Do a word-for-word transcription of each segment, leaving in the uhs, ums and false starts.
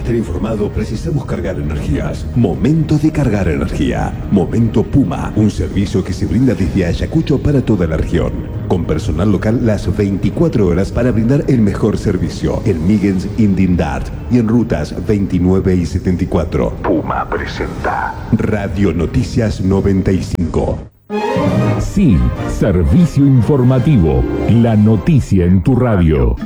estar informado precisamos cargar energías. Momento de cargar energía. Momento Puma, un servicio que se brinda desde Ayacucho para toda la región. Con personal local las veinticuatro horas para brindar el mejor servicio. En Migens, Indindart y en rutas veintinueve y setenta y cuatro. Puma presenta Radio Noticias noventa y cinco. Sí, servicio informativo. La noticia en tu radio.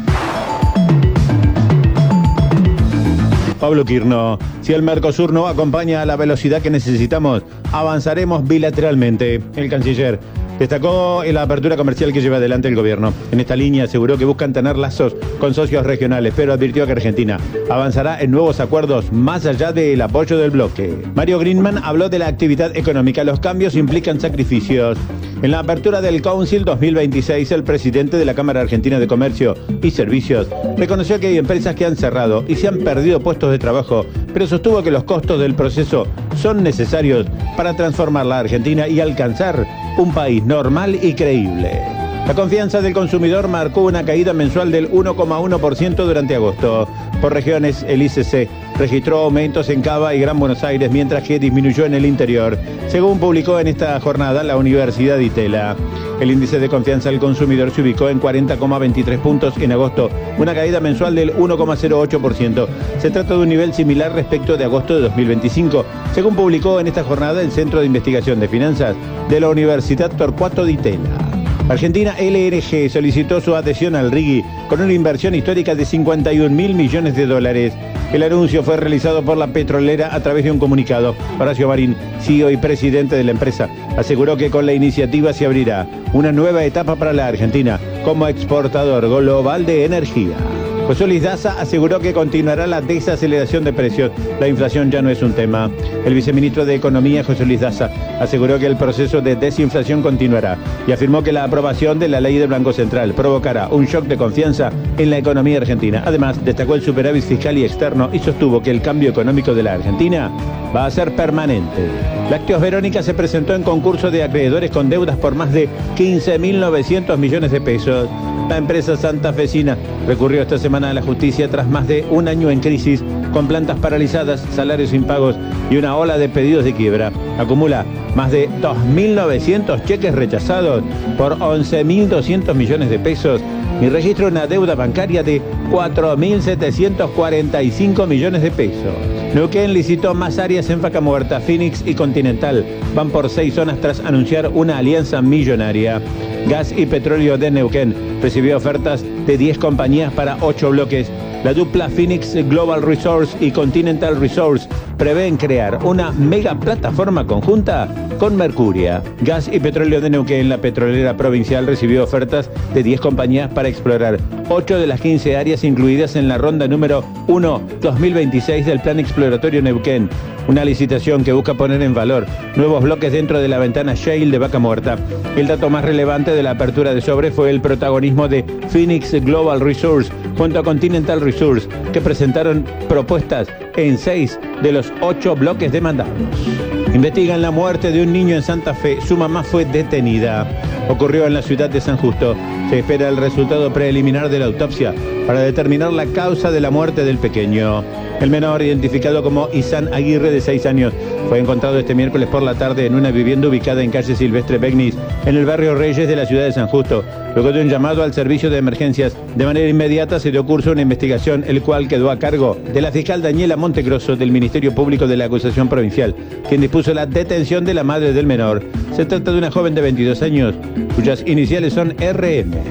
Pablo Quirno, si el Mercosur no acompaña a la velocidad que necesitamos, avanzaremos bilateralmente. El canciller destacó en la apertura comercial que lleva adelante el gobierno. En esta línea aseguró que buscan tener lazos con socios regionales, pero advirtió que Argentina avanzará en nuevos acuerdos más allá del apoyo del bloque. Mario Greenman habló de la actividad económica. Los cambios implican sacrificios. En la apertura del Council dos mil veintiséis, el presidente de la Cámara Argentina de Comercio y Servicios reconoció que hay empresas que han cerrado y se han perdido puestos de trabajo, pero sostuvo que los costos del proceso son necesarios para transformar la Argentina y alcanzar un país normal y creíble. La confianza del consumidor marcó una caída mensual del uno coma uno por ciento durante agosto. Por regiones, el I C C registró aumentos en Cava y Gran Buenos Aires, mientras que disminuyó en el interior, según publicó en esta jornada la Universidad de Itela. El índice de confianza del consumidor se ubicó en cuarenta coma veintitrés puntos en agosto, una caída mensual del uno coma cero ocho por ciento. Se trata de un nivel similar respecto de agosto de dos mil veinticinco, según publicó en esta jornada el Centro de Investigación de Finanzas de la Universidad Torcuato Di Tella. Argentina L N G solicitó su adhesión al R I G I con una inversión histórica de cincuenta y un mil millones de dólares. El anuncio fue realizado por la petrolera a través de un comunicado. Horacio Marín, C E O y presidente de la empresa, aseguró que con la iniciativa se abrirá una nueva etapa para la Argentina como exportador global de energía. José Luis Daza aseguró que continuará la desaceleración de precios. La inflación ya no es un tema. El viceministro de Economía, José Luis Daza, aseguró que el proceso de desinflación continuará y afirmó que la aprobación de la ley del Banco Central provocará un shock de confianza en la economía argentina. Además, destacó el superávit fiscal y externo y sostuvo que el cambio económico de la Argentina va a ser permanente. Lácteos Verónica se presentó en concurso de acreedores con deudas por más de quince mil novecientos millones de pesos. La empresa santafesina recurrió esta semana a la justicia tras más de un año en crisis, con plantas paralizadas, salarios impagos y una ola de pedidos de quiebra. Acumula más de dos mil novecientos cheques rechazados por once mil doscientos millones de pesos y registra una deuda bancaria de cuatro mil setecientos cuarenta y cinco millones de pesos. Neuquén licitó más áreas en Vaca Muerta. Phoenix y Continental van por seis zonas tras anunciar una alianza millonaria. Gas y Petróleo de Neuquén recibió ofertas de diez compañías para ocho bloques. La dupla Phoenix Global Resource y Continental Resource prevén crear una mega plataforma conjunta con Mercuria. Gas y Petróleo de Neuquén, la petrolera provincial, recibió ofertas de diez compañías para explorar ocho de las quince áreas incluidas en la ronda número uno dos mil veintiséis del Plan Exploratorio Neuquén. Una licitación que busca poner en valor nuevos bloques dentro de la ventana Shale de Vaca Muerta. El dato más relevante de la apertura de sobre fue el protagonismo de Phoenix Global Resource junto a Continental Resource, que presentaron propuestas en seis de los ocho bloques demandados. Investigan la muerte de un niño en Santa Fe. Su mamá fue detenida. Ocurrió en la ciudad de San Justo. Se espera el resultado preliminar de la autopsia para determinar la causa de la muerte del pequeño. El menor, identificado como Isan Aguirre, de seis años, fue encontrado este miércoles por la tarde en una vivienda ubicada en calle Silvestre Begnis, en el barrio Reyes de la ciudad de San Justo. Luego de un llamado al servicio de emergencias, de manera inmediata se dio curso a una investigación, el cual quedó a cargo de la fiscal Daniela Montegrosso del Ministerio Público de la Acusación Provincial, quien dispuso la detención de la madre del menor. Se trata de una joven de veintidós años, cuyas iniciales son R M.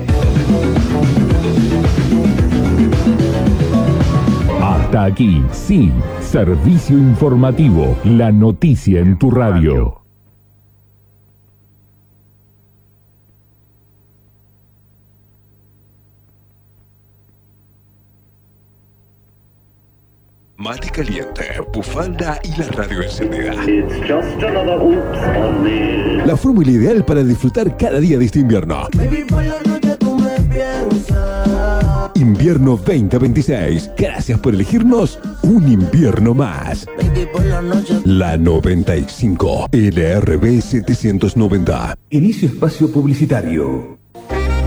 Hasta aquí, sí, servicio informativo, la noticia en tu radio. Mate caliente, bufanda y la radio encendida. La fórmula ideal para disfrutar cada día de este invierno. Invierno veinte veintiséis. Gracias por elegirnos un invierno más. La noventa y cinco, L R B setecientos noventa. Inicio espacio publicitario.